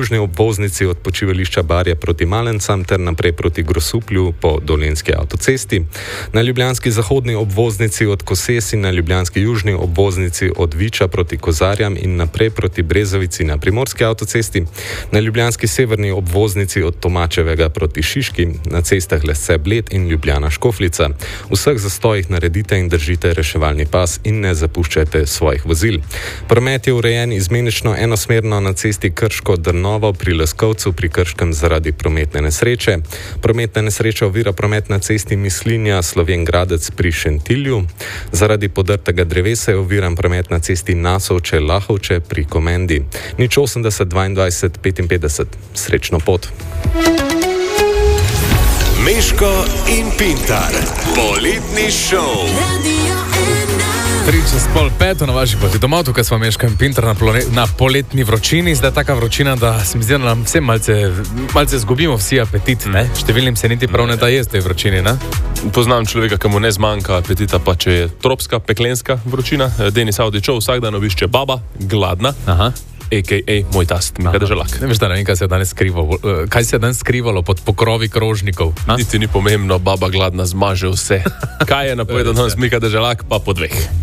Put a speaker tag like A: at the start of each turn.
A: južni obvoznici od počivališča Barje proti Malencam ter naprej proti Grosuplju po Dolenjski avtocesti, na ljubljanski zahodni obvoznici od Koses in na ljubljanski južni obvoznici od Viča proti Kozarjam in naprej proti Brezovici na Primorski avtocesti, na ljubljanski severni obvoznici od Tomačevega proti Šiški, na cestah Lesce-Bled in Ljubljana-Škofljica. V vseh zastojih naredite in držite reševalni pas in ne zapuščajte svojih vozil. Promet je urejen izmenično enosmerno na cesti Krško-Drnovo pri Leskovcu pri Krškem zaradi prometne nesreče. Prometna nesreča ovira promet na cesti Mislinja-Slovenj-Gradec pri Šentilju. Zaradi podrtega drevesa je oviran promet na cesti Nasovče-Lahovče pri Komendi. 080 22 55. Srečno pot.
B: Meško in Pintar, poletni šov.
C: 3:30 na vaši poti domov, tukaj smo Meško in Pintar na poletni vročini. Zdaj je taka vročina, da se mi zdi, da nam vsem malce zgubimo vsi apetit, ne? Številnim se niti prav ne da jesti tej vročini, ne?
D: Poznam človeka, ki mu ne zmanjka apetita, pa če je tropska, peklenska vročina. Denis Avdićov vsak dan obišče baba, gladna. Aha. A.k.a. moj tast, Miha Deželak.
C: Ne veš, da ne vem, kaj se je danes skrivalo pod pokrovi krožnikov.
D: Niti ni pomembno, baba gladna zmaže vse. Kaj je napovedal danes Miha Deželak, pa po 2.